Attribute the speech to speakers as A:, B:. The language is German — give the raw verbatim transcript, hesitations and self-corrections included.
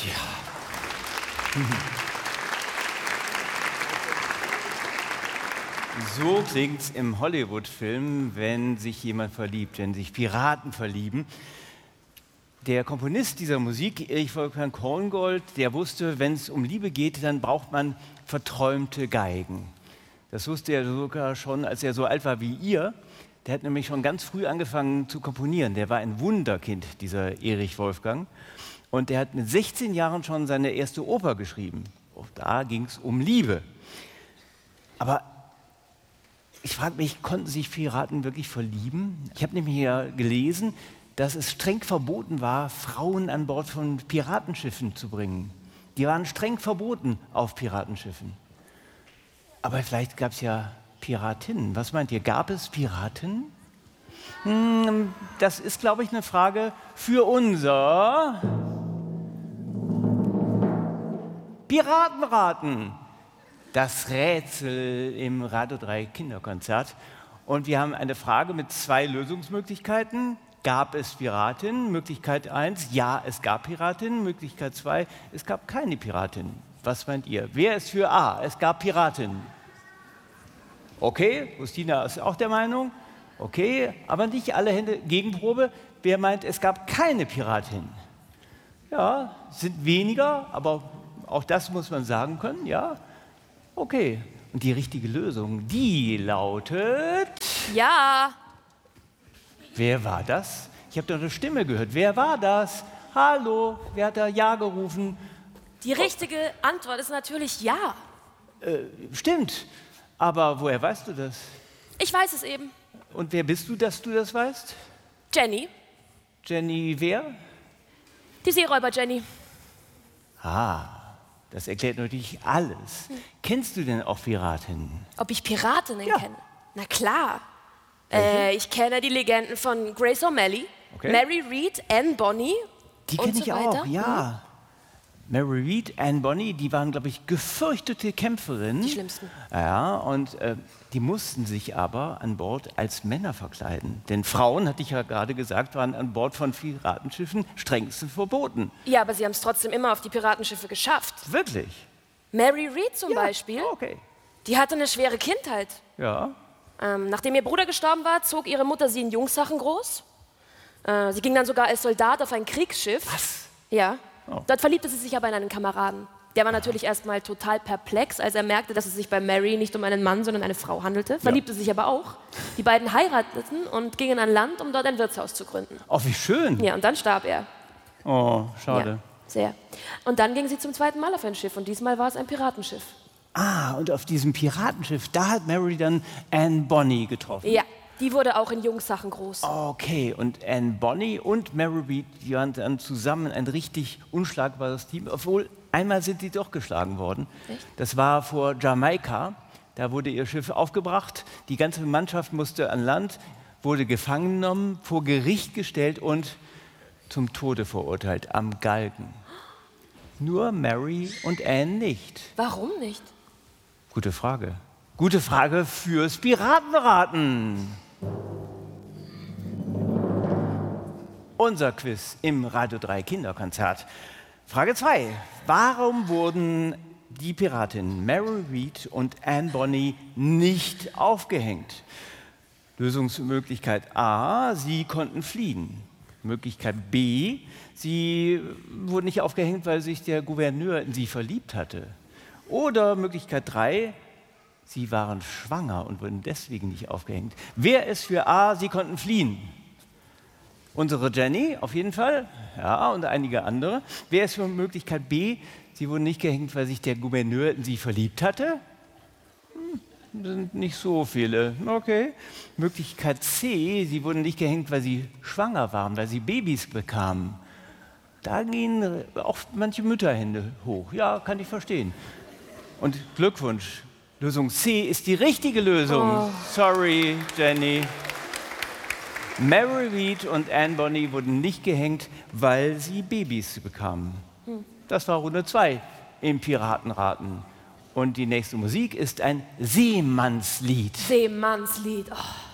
A: So klingt's im Hollywood-Film, wenn sich jemand verliebt, wenn sich Piraten verlieben. Der Komponist dieser Musik, Erich Wolfgang Korngold, der wusste, wenn es um Liebe geht, dann braucht man verträumte Geigen. Das wusste er sogar schon, als er so alt war wie ihr. Der hat nämlich schon ganz früh angefangen zu komponieren. Der war ein Wunderkind, dieser Erich Wolfgang. Und der hat mit sechzehn Jahren schon seine erste Oper geschrieben. Auch da ging es um Liebe. Aber ich frage mich, konnten sich Piraten wirklich verlieben? Ich habe nämlich hier gelesen, dass es streng verboten war, Frauen an Bord von Piratenschiffen zu bringen. Die waren streng verboten auf Piratenschiffen. Aber vielleicht gab es ja Piratinnen. Was meint ihr, gab es Piraten? Hm, das ist, glaube ich, eine Frage für unser Piratenraten. Das Rätsel im Radio drei Kinderkonzert. Und wir haben eine Frage mit zwei Lösungsmöglichkeiten. Gab es Piratinnen? Möglichkeit eins, ja, es gab Piratinnen. Möglichkeit zwei, es gab keine Piratinnen. Was meint ihr? Wer ist für A? Es gab Piratinnen. Okay, Justina ist auch der Meinung. Okay, aber nicht alle Hände. Gegenprobe. Wer meint, es gab keine Piratinnen? Ja, sind weniger, aber auch das muss man sagen können, ja. Okay, und die richtige Lösung, die lautet...
B: Ja.
A: Wer war das? Ich habe doch eine Stimme gehört. Wer war das? Hallo, wer hat da Ja gerufen?
B: Die richtige Antwort ist natürlich ja.
A: Äh, stimmt, aber woher weißt du das?
B: Ich weiß es eben.
A: Und wer bist du, dass du das weißt?
B: Jenny.
A: Jenny wer?
B: Die Seeräuber Jenny.
A: Ah, das erklärt natürlich alles. Hm. Kennst du denn auch Piratinnen?
B: Ob ich Piratinnen
A: ja.
B: kenne? Na klar. Äh, ich kenne die Legenden von Grace O'Malley, okay. Mary Read, Anne Bonny.
A: Die kenne ich
B: so
A: auch, ja. Hm. Mary Read, Anne Bonny, die waren, glaube ich, gefürchtete Kämpferinnen.
B: Die schlimmsten.
A: Ja, und äh, die mussten sich aber an Bord als Männer verkleiden. Denn Frauen, hatte ich ja gerade gesagt, waren an Bord von Piratenschiffen strengstens verboten.
B: Ja, aber sie haben es trotzdem immer auf die Piratenschiffe geschafft.
A: Wirklich?
B: Mary Read zum
A: ja,
B: Beispiel,
A: okay.
B: Die hatte eine schwere Kindheit.
A: Ja.
B: Ähm, nachdem ihr Bruder gestorben war, zog ihre Mutter sie in Jungsachen groß. Äh, sie ging dann sogar als Soldat auf ein Kriegsschiff.
A: Was?
B: Ja.
A: Oh.
B: Dort verliebte sie sich aber in einen Kameraden. Der war natürlich erstmal total perplex, als er merkte, dass es sich bei Mary nicht um einen Mann, sondern eine Frau handelte. Verliebte ja. sich aber auch. Die beiden heirateten und gingen an Land, um dort ein Wirtshaus zu gründen.
A: Oh, wie schön.
B: Ja, und dann starb er.
A: Oh, schade.
B: Ja, sehr. Und dann ging sie zum zweiten Mal auf ein Schiff und diesmal war es ein Piratenschiff.
A: Ah, und auf diesem Piratenschiff, da hat Mary dann Anne Bonny getroffen.
B: Ja, die wurde auch in Jungsachen groß.
A: Okay, und Anne Bonny und Mary Read, die waren dann zusammen ein richtig unschlagbares Team, obwohl einmal sind die doch geschlagen worden.
B: Echt?
A: Das war vor Jamaika, da wurde ihr Schiff aufgebracht, die ganze Mannschaft musste an Land, wurde gefangen genommen, vor Gericht gestellt und zum Tode verurteilt, am Galgen. Nur Mary und Anne nicht.
B: Warum nicht?
A: Gute Frage. Gute Frage fürs Piratenraten. Unser Quiz im Radio drei Kinderkonzert. Frage zwei. Warum wurden die Piratinnen Mary Read und Anne Bonny nicht aufgehängt? Lösungsmöglichkeit A, sie konnten fliehen. Möglichkeit B, sie wurden nicht aufgehängt, weil sich der Gouverneur in sie verliebt hatte. Oder Möglichkeit drei, sie waren schwanger und wurden deswegen nicht aufgehängt. Wer ist für A, sie konnten fliehen? Unsere Jenny, auf jeden Fall. Ja, und einige andere. Wer ist für Möglichkeit B, sie wurden nicht gehängt, weil sich der Gouverneur in sie verliebt hatte? Hm, sind nicht so viele. Okay. Möglichkeit C, sie wurden nicht gehängt, weil sie schwanger waren, weil sie Babys bekamen. Da gehen auch manche Mütterhände hoch. Ja, kann ich verstehen. Und Glückwunsch, Lösung C ist die richtige Lösung. Oh. Sorry, Jenny. Mary Read und Anne Bonny wurden nicht gehängt, weil sie Babys bekamen. Hm. Das war Runde zwei im Piratenraten. Und die nächste Musik ist ein Seemannslied.
B: Seemannslied, oh.